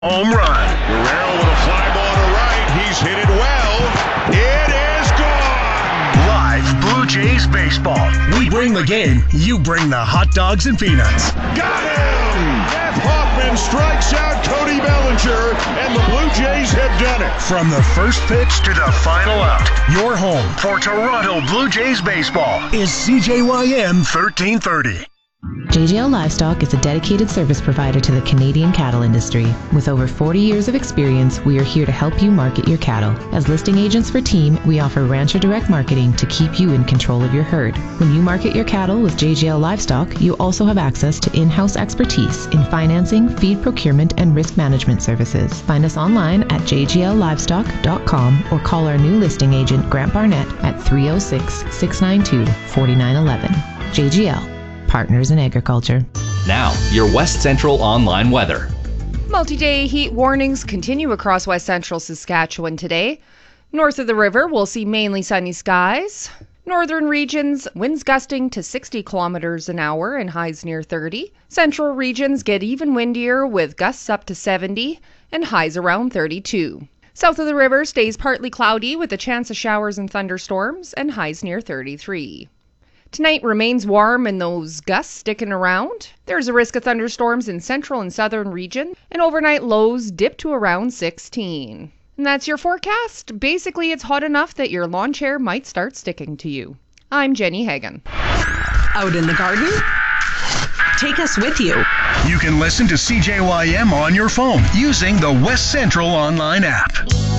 Home run. Guerrero with a fly ball to right. He's hit it well. It is gone. Live Blue Jays baseball. We bring the game. You bring the hot dogs and peanuts. Got him! Jeff Hoffman strikes out Cody Bellinger, and the Blue Jays have done it. From the first pitch to the final out, your home for Toronto Blue Jays baseball is CJYM 1330. JGL Livestock is a dedicated service provider to the Canadian cattle industry. With over 40 years of experience, we are here to help you market your cattle. As listing agents for Team, we offer Rancher Direct Marketing to keep you in control of your herd. When you market your cattle with JGL Livestock, you also have access to in-house expertise in financing, feed procurement, and risk management services. Find us online at jgllivestock.com or call our new listing agent, Grant Barnett, at 306-692-4911. JGL. Partners in Agriculture. Now, your West Central online weather. Multi-day heat warnings continue across West Central Saskatchewan today. North of the river, we'll see mainly sunny skies. Northern regions, winds gusting to 60 kilometers an hour and highs near 30. Central regions get even windier with gusts up to 70 and highs around 32. South of the river stays partly cloudy with a chance of showers and thunderstorms and highs near 33. Tonight remains warm and those gusts sticking around. There's a risk of thunderstorms in central and southern region, and overnight lows dip to around 16. And that's your forecast. Basically, it's hot enough that your lawn chair might start sticking to you. I'm Jenny Hagan. Out in the garden? Take us with you. You can listen to CJYM on your phone using the West Central online app.